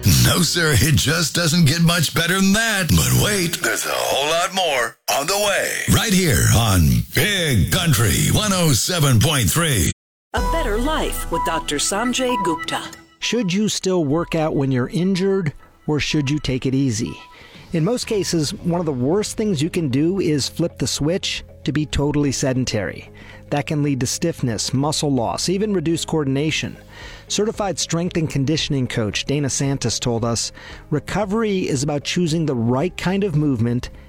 No, sir, it just doesn't get much better than that. But wait, there's a whole lot more on the way. Right here on Big Country 107.3. A Better Life with Dr. Sanjay Gupta. Should you still work out when you're injured, or should you take it easy? In most cases, one of the worst things you can do is flip the switch to be totally sedentary. That can lead to stiffness, muscle loss, even reduced coordination. Certified strength and conditioning coach Dana Santos told us, recovery is about choosing the right kind of movement